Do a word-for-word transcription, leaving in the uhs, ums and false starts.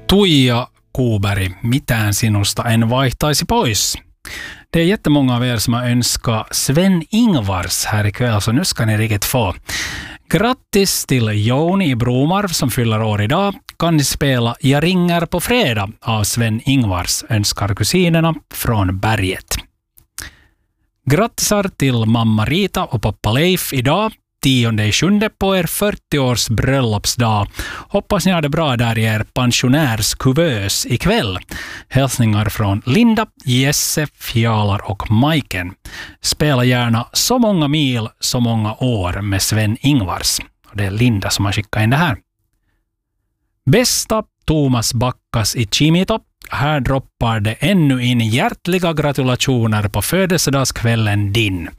Tuija Kuberg, mitään sinusta en vaihtaisi pois. Det är jättemånga av er som har önskat Sven-Ingvars här ikväll, så nu ska ni riktigt få. Grattis till Joni i Bromarv som fyller år idag. Kan ni spela Jag ringer på fredag av Sven-Ingvars, önskar kusinerna från berget. Grattisar till mamma Rita och pappa Leif idag. tionde sjunde på er fyrtio-års bröllopsdag. Hoppas ni har det bra där i er pensionärskuvös ikväll. Hälsningar från Linda, Jesse, Fjalar och Majken. Spela gärna Så många mil, så många år med Sven-Ingvars. Det är Linda som har skickat in det här. Bästa Thomas Backas i Kimito. Här droppar det ännu in hjärtliga gratulationer på födelsedagskvällen din.